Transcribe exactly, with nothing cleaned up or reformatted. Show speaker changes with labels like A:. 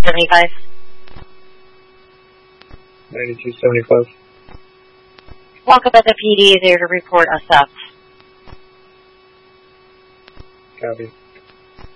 A: seventy-five.
B: ninety-two seventy-five.
A: Walkabout P D is there to report a theft.
B: Copy.